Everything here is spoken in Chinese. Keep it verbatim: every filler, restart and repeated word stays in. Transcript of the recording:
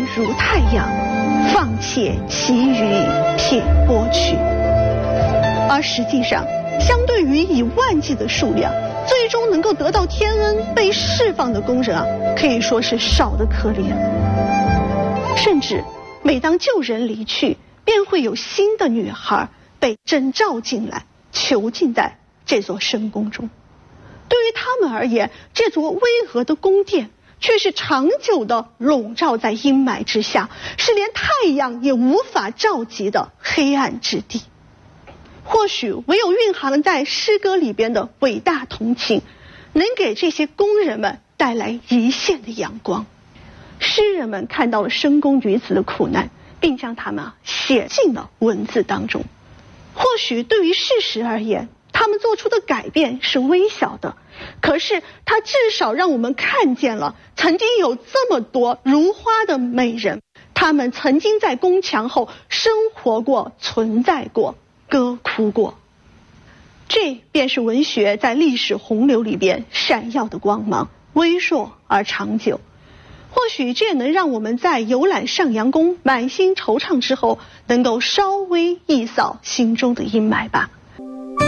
如太阳，放且其余撇拨去。而实际上，相对于以万计的数量，最终能够得到天恩被释放的工人啊，可以说是少得可怜。甚至每当旧人离去，便会有新的女孩被征召进来，囚禁在这座深宫中。对于他们而言，这座巍峨的宫殿却是长久地笼罩在阴霾之下，是连太阳也无法照及的黑暗之地。或许唯有蕴含在诗歌里边的伟大同情，能给这些工人们带来一线的阳光。诗人们看到了深宫女子的苦难，并将它们写进了文字当中。或许对于事实而言，他们做出的改变是微小的，可是它至少让我们看见了曾经有这么多如花的美人，她们曾经在宫墙后生活过、存在过、歌哭过。这便是文学在历史洪流里边闪耀的光芒，微弱而长久。或许这也能让我们在游览上阳宫满心惆怅之后，能够稍微一扫心中的阴霾吧。